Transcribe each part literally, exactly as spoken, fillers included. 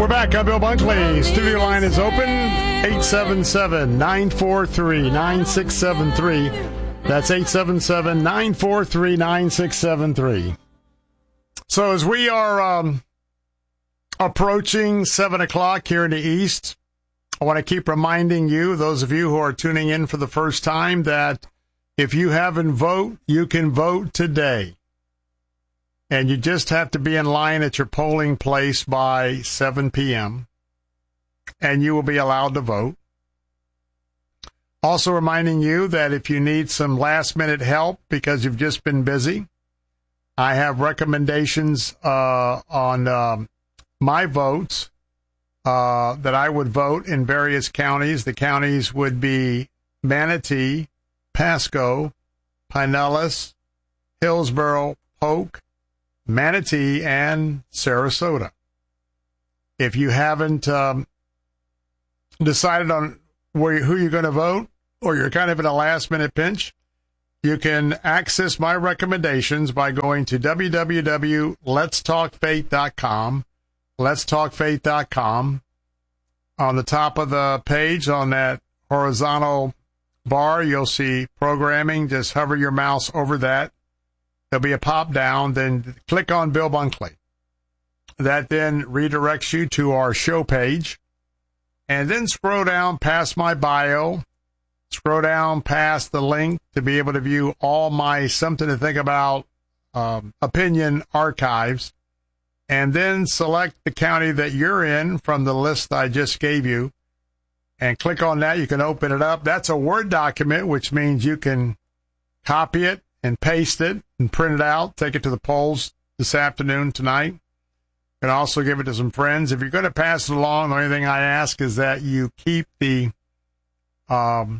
We're back. I'm Bill Bunkley. Studio line is open. eight seven seven, nine four three, nine six seven three. That's eight seven seven, nine four three, nine six seven three. So as we are um, approaching seven o'clock here in the East, I want to keep reminding you, those of you who are tuning in for the first time, that if you haven't voted, you can vote today. And you just have to be in line at your polling place by seven p.m., and you will be allowed to vote. Also reminding you that if you need some last-minute help because you've just been busy, I have recommendations uh, on um, my votes uh, that I would vote in various counties. The counties would be Manatee, Pasco, Pinellas, Hillsborough, Polk, Manatee, and Sarasota. If you haven't um, decided on where, who you're going to vote, or you're kind of in a last-minute pinch, you can access my recommendations by going to w w w dot lets talk faith dot com. lets talk faith dot com. On the top of the page, on that horizontal bar, you'll see programming. Just hover your mouse over that. There'll be a pop down, then click on Bill Bunkley. That then redirects you to our show page. And then scroll down past my bio. Scroll down past the link to be able to view all my Something to Think About um, opinion archives. And then select the county that you're in from the list I just gave you. And click on that. You can open it up. That's a Word document, which means you can copy it and paste it and print it out, take it to the polls this afternoon, tonight. You can also give it to some friends. If you're going to pass it along, the only thing I ask is that you keep the um,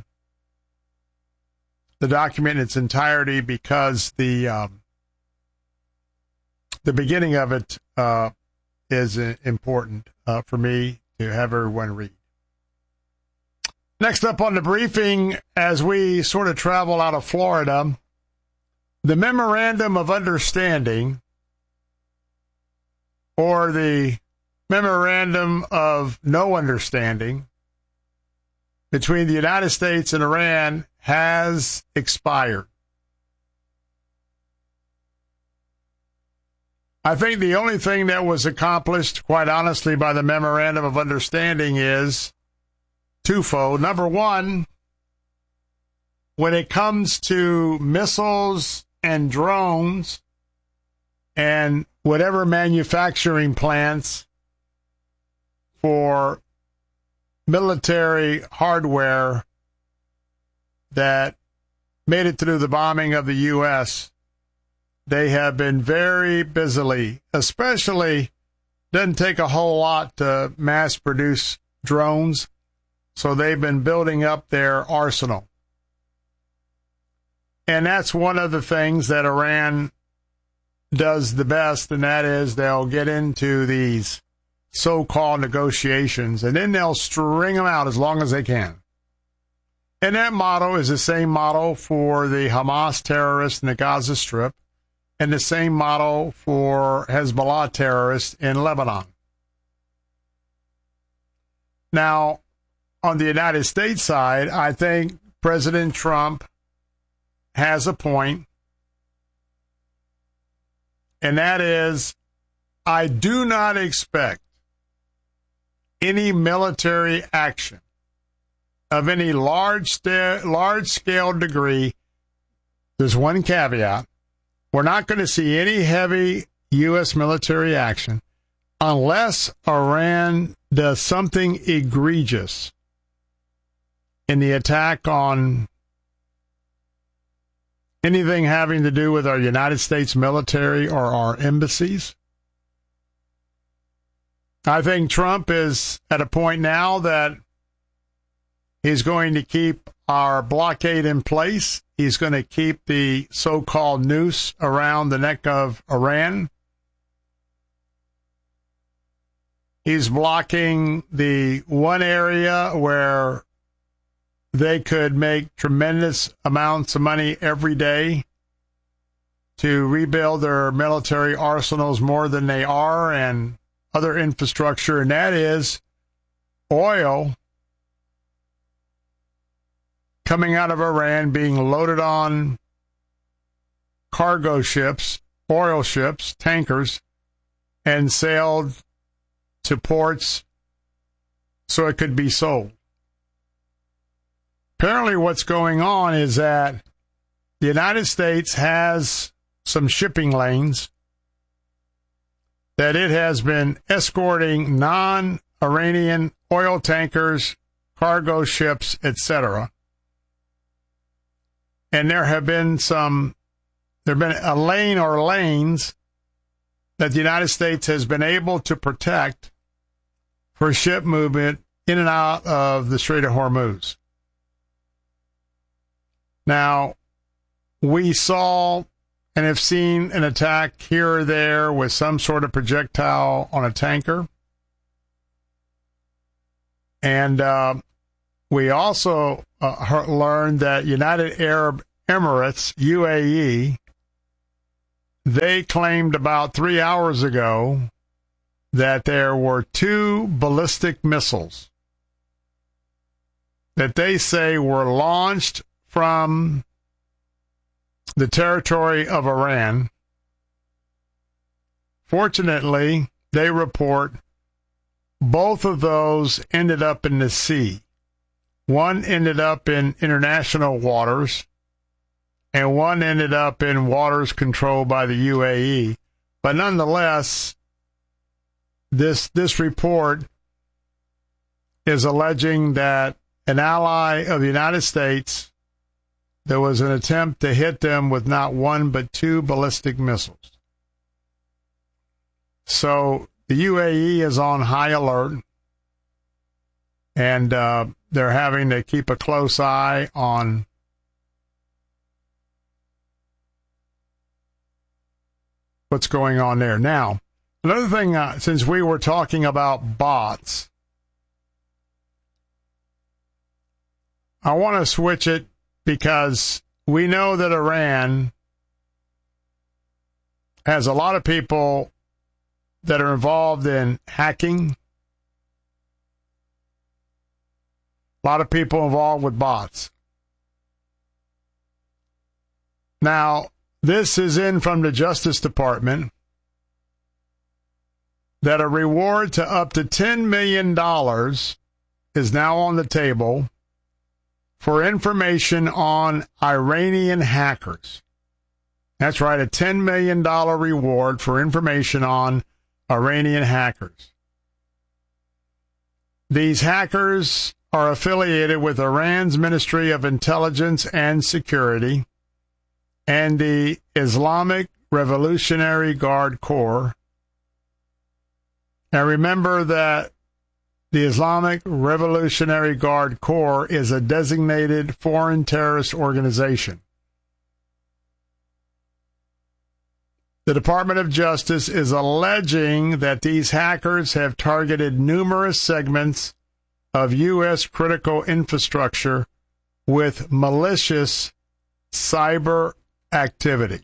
the document in its entirety, because the um, the beginning of it uh, is uh, important uh, for me to have everyone read. Next up on the briefing, as we sort of travel out of Florida, the Memorandum of Understanding, or the Memorandum of No Understanding, between the United States and Iran has expired. I think the only thing that was accomplished, quite honestly, by the Memorandum of Understanding is twofold. Number one, when it comes to missiles and drones and whatever manufacturing plants for military hardware that made it through the bombing of the U S, they have been very busily, especially, doesn't take a whole lot to mass produce drones, so they've been building up their arsenal. And that's one of the things that Iran does the best, and that is they'll get into these so-called negotiations, and then they'll string them out as long as they can. And that model is the same model for the Hamas terrorists in the Gaza Strip, and the same model for Hezbollah terrorists in Lebanon. Now, on the United States side, I think President Trump has a point, and that is, I do not expect any military action of any large sta- large-scale degree. There's one caveat. We're not going to see any heavy U S military action unless Iran does something egregious in the attack on anything having to do with our United States military or our embassies. I think Trump is at a point now that he's going to keep our blockade in place. He's going to keep the so-called noose around the neck of Iran. He's blocking the one area where they could make tremendous amounts of money every day to rebuild their military arsenals more than they are, and other infrastructure, and that is oil coming out of Iran being loaded on cargo ships, oil ships, tankers, and sailed to ports so it could be sold. Apparently what's going on is that the United States has some shipping lanes that it has been escorting non-Iranian oil tankers, cargo ships, et cetera. And there have been some, there have been a lane or lanes that the United States has been able to protect for ship movement in and out of the Strait of Hormuz. Now, we saw and have seen an attack here or there with some sort of projectile on a tanker. And uh, we also uh, learned that United Arab Emirates, U A E, they claimed about three hours ago that there were two ballistic missiles that they say were launched from the territory of Iran. Fortunately, they report both of those ended up in the sea. One ended up in international waters, and one ended up in waters controlled by the U A E. But nonetheless, this this report is alleging that an ally of the United States, there was an attempt to hit them with not one but two ballistic missiles. So the U A E is on high alert, and uh, they're having to keep a close eye on what's going on there. Now, another thing, uh, since we were talking about bots, I want to switch it because we know that Iran has a lot of people that are involved in hacking, a lot of people involved with bots. Now, this is in from the Justice Department that a reward to up to ten million dollars is now on the table for information on Iranian hackers. That's right, a ten million dollars reward for information on Iranian hackers. These hackers are affiliated with Iran's Ministry of Intelligence and Security and the Islamic Revolutionary Guard Corps. And remember that the Islamic Revolutionary Guard Corps is a designated foreign terrorist organization. The Department of Justice is alleging that these hackers have targeted numerous segments of U S critical infrastructure with malicious cyber activity.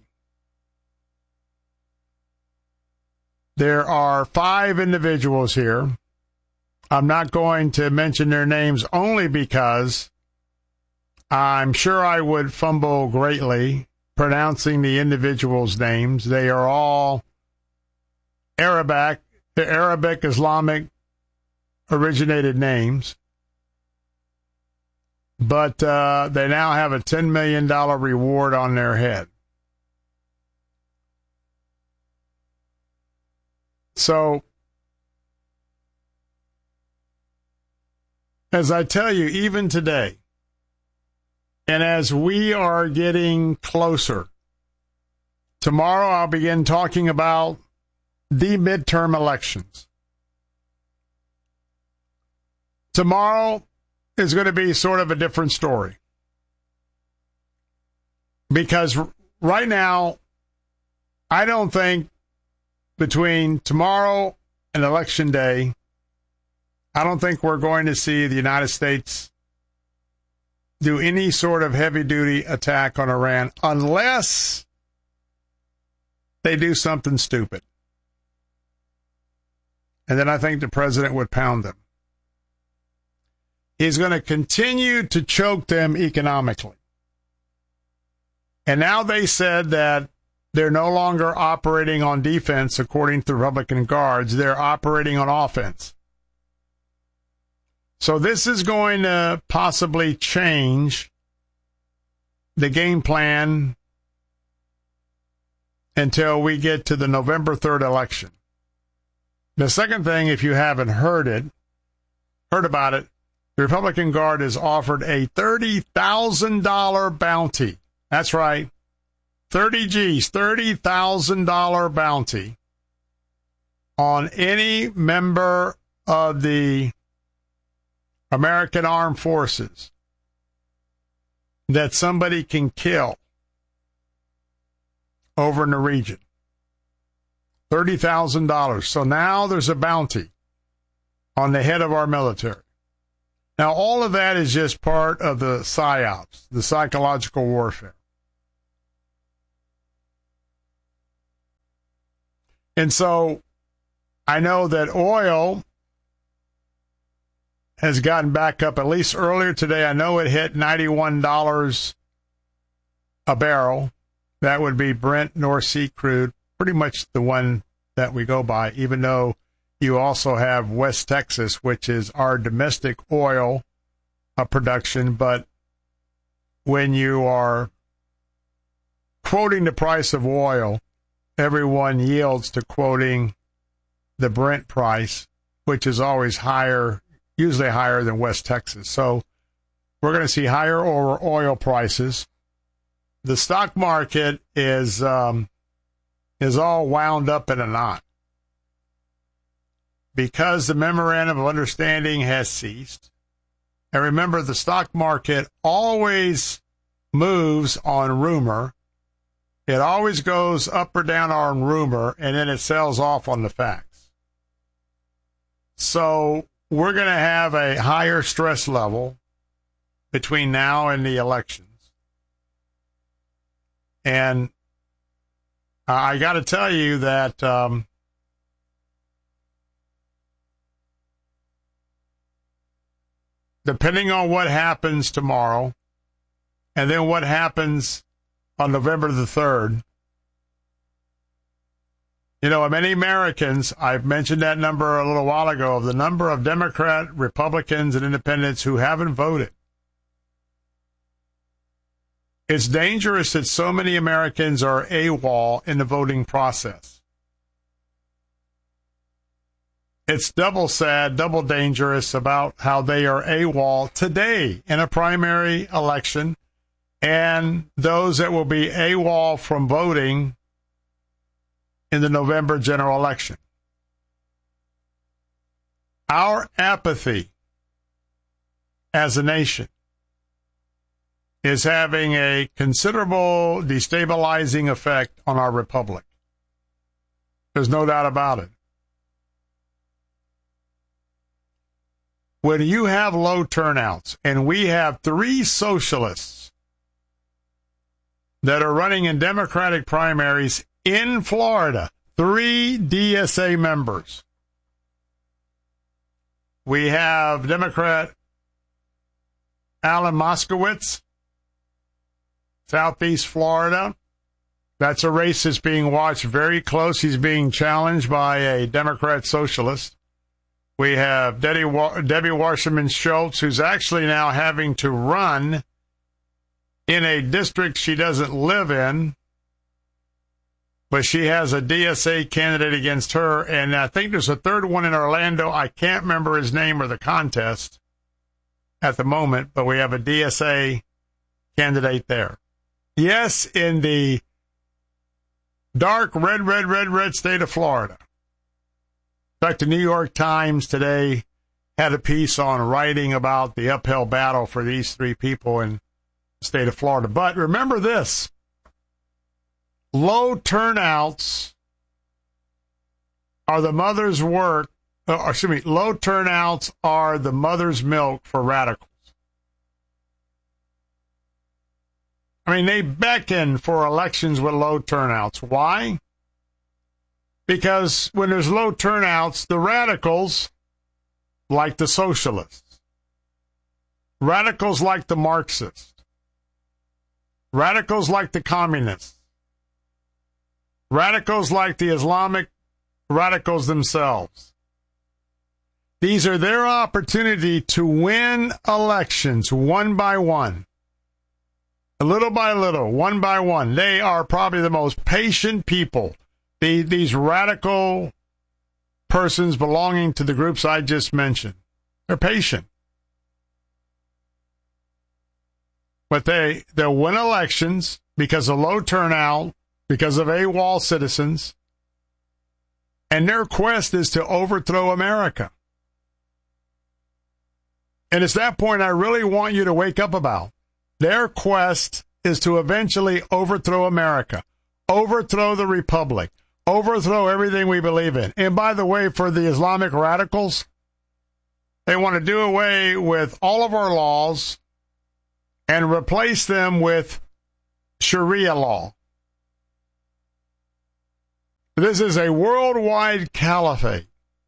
There are five individuals here. I'm not going to mention their names only because I'm sure I would fumble greatly pronouncing the individuals' names. They are all Arabic, Arabic Islamic originated names. But uh, they now have a ten million dollars reward on their head. So, as I tell you, even today, and as we are getting closer, tomorrow I'll begin talking about the midterm elections. Tomorrow is going to be sort of a different story. Because right now, I don't think between tomorrow and Election Day, I don't think we're going to see the United States do any sort of heavy-duty attack on Iran unless they do something stupid. and then I think the president would pound them. He's going to continue to choke them economically. And now they said that they're no longer operating on defense, according to Republican guards. They're operating on offense. So this is going to possibly change the game plan until we get to the November third election. The second thing, if you haven't heard it, heard about it, the Republican Guard has offered a thirty thousand dollars bounty. That's right. thirty G's, thirty thousand dollars bounty on any member of the American Armed Forces that somebody can kill over in the region. thirty thousand dollars. So now there's a bounty on the head of our military. Now, all of that is just part of the psyops, the psychological warfare. And so I know that oil has gotten back up, at least earlier today. I know it hit ninety-one dollars a barrel. That would be Brent North Sea crude, pretty much the one that we go by, even though you also have West Texas, which is our domestic oil uh, production. But when you are quoting the price of oil, everyone yields to quoting the Brent price, which is always higher, usually higher than West Texas. So we're going to see higher oil prices. The stock market is um, is all wound up in a knot because the memorandum of understanding has ceased. And remember, the stock market always moves on rumor. It always goes up or down on rumor, and then it sells off on the facts. So we're going to have a higher stress level between now and the elections. And I got to tell you that um, depending on what happens tomorrow, and then what happens on November the third, you know, many Americans, I've mentioned that number a little while ago, of the number of Democrat, Republicans, and independents who haven't voted. It's dangerous that so many Americans are AWOL in the voting process. It's double sad, double dangerous about how they are AWOL today in a primary election, and those that will be AWOL from voting in the November general election. Our apathy as a nation is having a considerable destabilizing effect on our republic. There's no doubt about it. When you have low turnouts, and we have three socialists that are running in Democratic primaries in Florida, three D S A members. We have Democrat Alan Moskowitz, Southeast Florida. That's a race that's being watched very close. He's being challenged by a Democrat socialist. We have Debbie, Debbie Wasserman Schultz, who's actually now having to run in a district she doesn't live in, but she has a D S A candidate against her. And I think there's a third one in Orlando. I can't remember his name or the contest at the moment, but we have a D S A candidate there. Yes, in the dark red, red, red, red state of Florida. In fact, the New York Times today had a piece on writing about the uphill battle for these three people in the state of Florida. But remember this, low turnouts are the mother's work, or excuse me, low turnouts are the mother's milk for radicals. I mean, they beckon for elections with low turnouts. Why? Because when there's low turnouts, the radicals, like the socialists, radicals like the Marxists, radicals like the communists, radicals like the Islamic radicals themselves, these are their opportunity to win elections one by one. Little by little, one by one. They are probably the most patient people. The, these radical persons belonging to the groups I just mentioned. They're patient. But they, they'll win elections because of low turnout, because of AWOL citizens, and their quest is to overthrow America. And it's that point I really want you to wake up about. Their quest is to eventually overthrow America, overthrow the Republic, overthrow everything we believe in. And by the way, for the Islamic radicals, they want to do away with all of our laws and replace them with Sharia law. This is a worldwide caliphate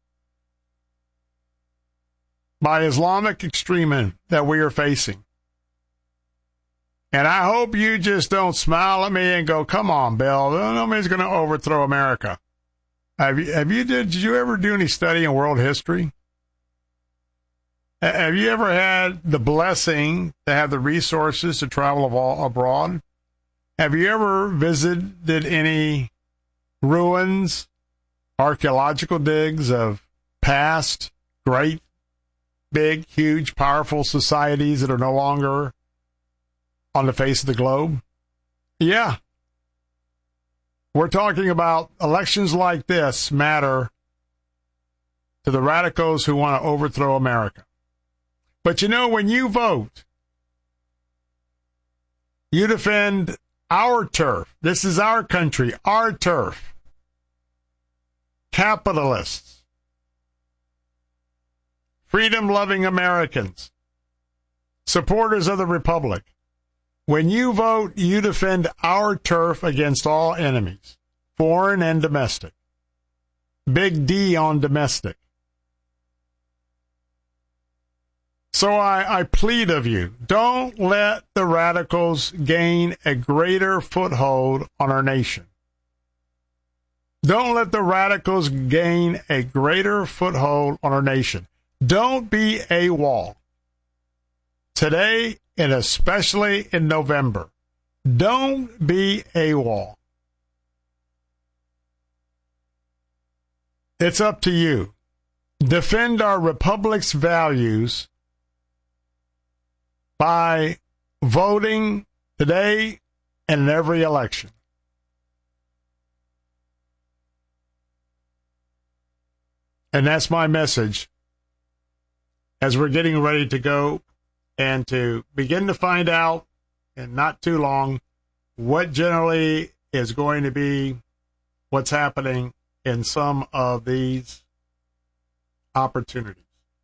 by Islamic extremism that we are facing. And I hope you just don't smile at me and go, come on, Bill, nobody's going to overthrow America. Have you, have you did, did you ever do any study in world history? Have you ever had the blessing to have the resources to travel abroad? Have you ever visited any ruins, archaeological digs of past great, big, huge, powerful societies that are no longer on the face of the globe? Yeah. We're talking about elections like this matter to the radicals who want to overthrow America. But you know, when you vote, you defend our turf. This is our country, our turf. Capitalists, freedom-loving Americans, supporters of the Republic. When you vote, you defend our turf against all enemies, foreign and domestic. Big D on domestic. So I, I plead of you, don't let the radicals gain a greater foothold on our nation. Don't let the radicals gain a greater foothold on our nation. Don't be AWOL. Today, and especially in November, don't be AWOL. It's up to you. Defend our republic's values by voting today and in every election. And that's my message as we're getting ready to go and to begin to find out, in not too long, what generally is going to be what's happening in some of these opportunities.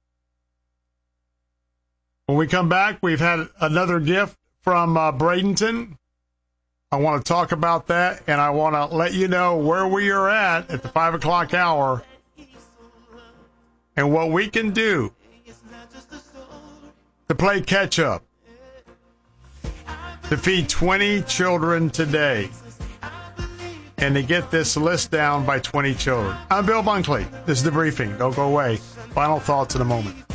When we come back, we've had another gift from uh, Bradenton. I want to talk about that, and I want to let you know where we are at at the five o'clock hour and what we can do to play catch-up, to feed twenty children today, and to get this list down by twenty children. I'm Bill Bunkley. This is The Briefing. Don't go away. Final thoughts in a moment.